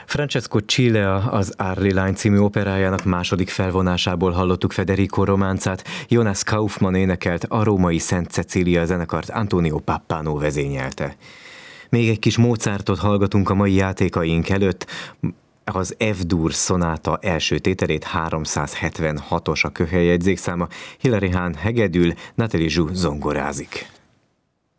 Francesco Cilea az Arlie lány című operájának második felvonásából hallottuk Federico Románcát, Jonas Kaufmann énekelt, a római Szent Cecília zenekart Antonio Pappano vezényelte. Még egy kis Mozartot hallgatunk a mai játékaink előtt, az F-dur szonáta első tételét, 376-os a köhelyjegyzékszáma, Hilary Hahn hegedül, Nathalie Zsú zongorázik.